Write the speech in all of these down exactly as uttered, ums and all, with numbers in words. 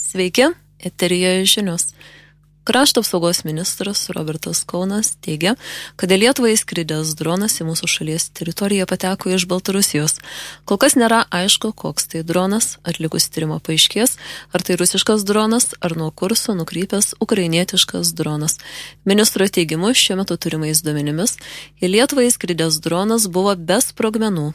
Sveiki, eteryje žinios. Krašto apsaugos ministras Robertas Kaunas teigia, kad į Lietuvą įskridęs dronas į mūsų šalies teritoriją pateko iš Baltarusijos. Kol kas nėra aišku, koks tai dronas, atlikus tyrimą paaiškės, ar tai rusiškas dronas, ar nuo kurso nukrypęs ukrainietiškas dronas. Ministro teigimu, šiuo metu turimais duomenimis, į Lietuvą įskridęs dronas buvo be sprogmenų.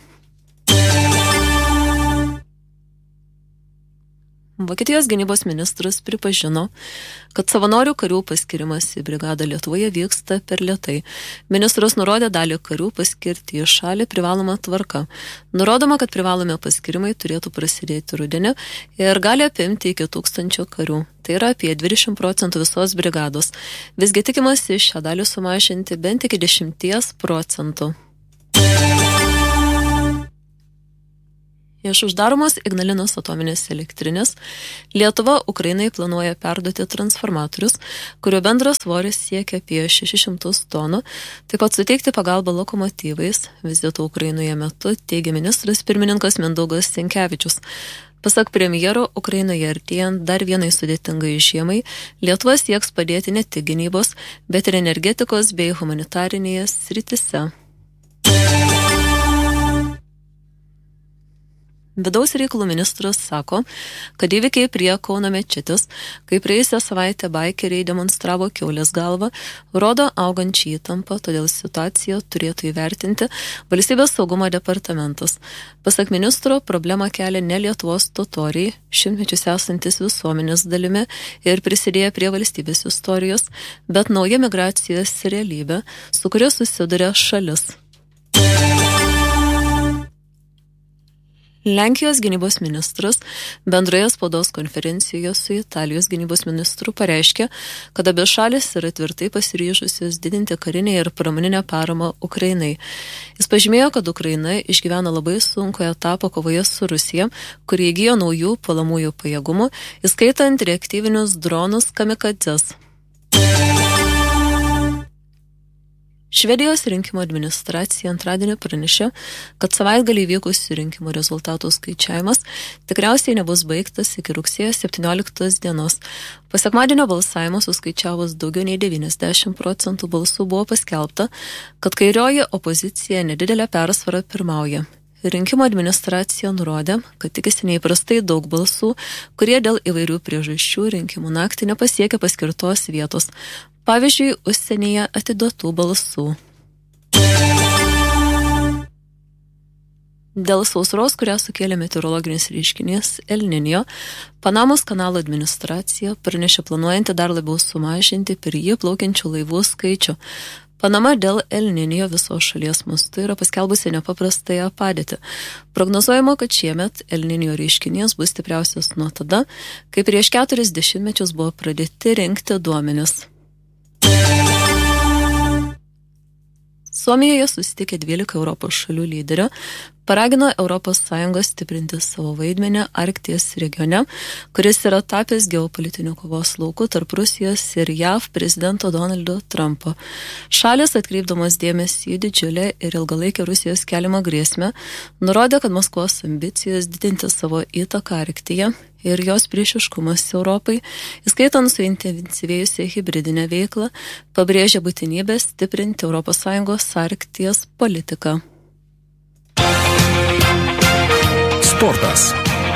Vokietijos gynybos ministras pripažino, kad savanorių karių paskirimas į brigadą Lietuvoje vyksta per lėtai. Ministras nurodė dalį karių paskirti į šalį privaloma tvarka. Nurodoma, kad privalomi paskirimai turėtų prasidėti rudenį ir gali apimti iki tūkstančio karių. Tai yra apie dvidešimt procentų visos brigados. Visgi tikimasi šią dalį sumažinti bent iki dešimties procentų. Iš uždaromos Ignalinos atominės elektrinės Lietuva Ukrainai planuoja perduoti transformatorius, kurio bendras svoris siekia apie šešis šimtus tonų, taip pat suteikti pagalbą lokomotyvais. Vizito Ukrainoje metu teigia ministras pirmininkas Mindaugas Sinkevičius. Pasak premjero, Ukrainoje artėjant dar vienai sudėtingai žiemai, Lietuva sieks padėti ne tik gynybos, bet ir energetikos bei humanitarinėje srityse. Vidaus reikalų ministras sako, kad įvykiai prie Kauno mečetės, kai praėjusią savaitę baikeriai demonstravo kiaulės galvą, rodo augančią įtampą, todėl situaciją turėtų įvertinti Valstybės saugumo departamentas. Pasak ministro, problemą kelia ne Lietuvos totoriai, šimtmečius esantis visuomenės dalimi ir prisidėję prie valstybės istorijos, bet nauja migracijos realybė, su kuria susiduria šalis. Lenkijos gynybos ministras bendroje spaudos konferencijoje su Italijos gynybos ministru pareiškė, kad abi šalis yra tvirtai pasiryžusios didinti karinę ir pramoninę paramą Ukrainai. Jis pažymėjo, kad Ukraina išgyvena labai sunkų etapą kovoje su Rusija, kuri įgijo naujų puolamųjų pajėgumų, įskaitant reaktyvinius dronus kamikadzes. Švedijos rinkimų administracija antradienį pranešė, kad savaitgalį vykusių rinkimų rezultatų skaičiavimas tikriausiai nebus baigtas iki rugsėjo septynioliktos dienos. Po sekmadienio balsavimo suskaičiavus daugiau nei devyniasdešimt procentų balsų buvo paskelbta, kad kairioji opozicija nedidelę persvarą pirmauja. Rinkimų administracija nurodė, kad tikisi neįprastai daug balsų, kurie dėl įvairių priežasčių rinkimų naktį nepasiekė paskirtos vietos. Pavyzdžiui, užsienyje atiduotų balsų. Dėl sausros, kurią sukėlė meteorologinis reiškinys El Niño, Panamos kanalo administracija pranešė planuojanti dar labiau sumažinti per jį plaukiančių laivų skaičių. Panama dėl El Niño visos šalies mastu yra paskelbusi nepaprastąją padėtį. Prognozuojama, kad šiemet El Niño reiškinys bus stipriausias nuo tada, kai prieš keturis dešimtmečius buvo pradėti rinkti duomenis. Suomijoje susitikė dvylika Europos šalių lyderių, paragino Europos Sąjungą stiprinti savo vaidmenį Arkties regione, kuris yra tapęs geopolitinių kovos lauku tarp Rusijos ir J A V prezidento Donaldo Trumpo. Šalis, atkreipdamas dėmesį į didžiulę ir ilgalaikę Rusijos keliamą grėsmę, nurodė, kad Maskvos ambicijos didinti savo įtaką Arktyje ir jos priešiškumas Europai, įskaitant suintensyvėjusią hibridinę veiklą, pabrėžė būtinybę stiprinti Europos Sąjungos Arkties politiką. Sportas.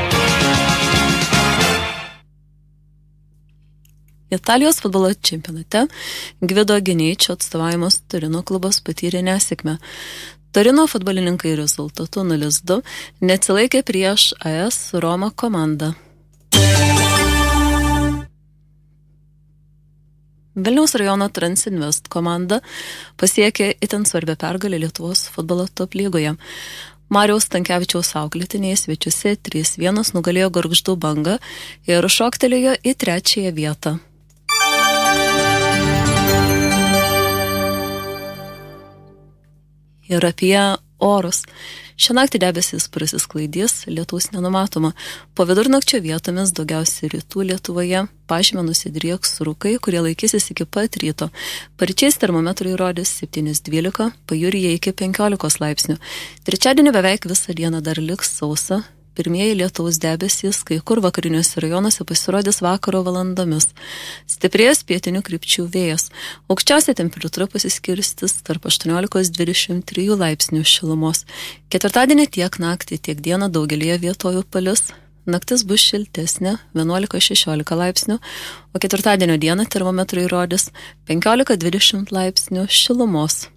Italijos futbolo čempionate Gvido Gineičio atstovavimas Turino klubas patyrė nesėkmę. Turino futbolininkai rezultatu nulis du neatsilaikė prieš A S Roma komandą. Vilniaus rajono Transinvest komanda pasiekė itin svarbią pergalę Lietuvos futbolo top lygoje. Mariaus Stankevičiaus auklėtiniai svečiuose trys vienas nugalėjo Gargždų Bangą ir šoktelėjo į trečiąją vietą. Ir apie orus. Šią naktį debesis prasisklaidys, lietaus nenumatoma. Po vidurnakčio vietomis daugiausiai rytų Lietuvoje pažeme nusidrieks rūkai, kurie laikysis iki pat ryto. Paryčiais termometrai rodys septyni dvylika, pajūryje iki penkiolikos laipsnių. Trečiadienį beveik visą dieną dar liks sausa. pirmieji lietaus debesys, kai kur vakariniuose rajonuose pasirodys vakaro valandomis. Stiprės pietinių krypčių vėjas. Aukščiausia temperatūra pasiskirstis tarp aštuoniolika dvidešimt trijų laipsnių šilumos. Ketvirtadienį tiek naktį, tiek dieną daugelyje vietovių palis. Naktis bus šiltesnė, vienuolika šešiolika laipsnių, o ketvirtadienio dieną termometrai rodys penkiolika dvidešimt laipsnių šilumos.